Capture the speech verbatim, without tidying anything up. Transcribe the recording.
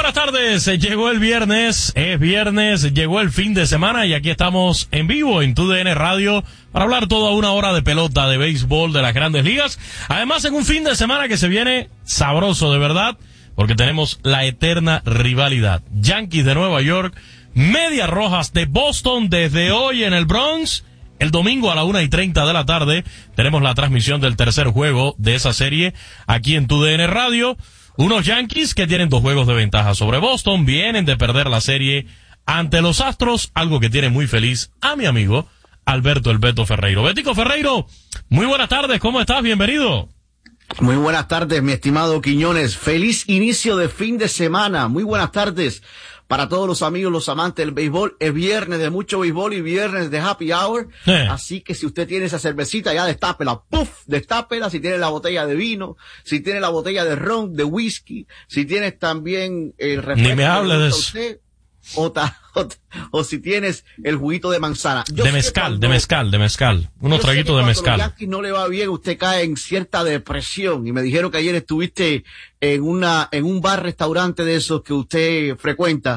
buenas tardes, llegó el viernes, es viernes, llegó el fin de semana y aquí estamos en vivo en Tu D N Radio para hablar toda una hora de pelota, de béisbol, de las grandes ligas. Además, en un fin de semana que se viene sabroso de verdad, porque tenemos la eterna rivalidad. Yankees de Nueva York, Medias Rojas de Boston desde hoy en el Bronx. El domingo a la una y treinta de la tarde tenemos la transmisión del tercer juego de esa serie aquí en Tu D N Radio. Unos Yankees que tienen dos juegos de ventaja sobre Boston, vienen de perder la serie ante los Astros, algo que tiene muy feliz a mi amigo Alberto El Beto Ferreiro. Betico Ferreiro, muy buenas tardes, ¿cómo estás? Bienvenido. Muy buenas tardes, mi estimado Quiñones. Feliz inicio de fin de semana. Muy buenas tardes para todos los amigos, los amantes del béisbol. Es viernes de mucho béisbol y viernes de happy hour. Eh. Así que si usted tiene esa cervecita, ya destápela. ¡Puf! Destápela. Si tiene la botella de vino, si tiene la botella de ron, de whisky, si tienes también el refresco. Ni me hable de eso. Usted, o, ta, o, o si tienes el juguito de manzana. Yo de mezcal, cuando, de mezcal, de mezcal. Unos traguitos de mezcal. Cuando a los Yankees no le va bien, usted cae en cierta depresión. Y me dijeron que ayer estuviste en una, en un bar restaurante de esos que usted frecuenta.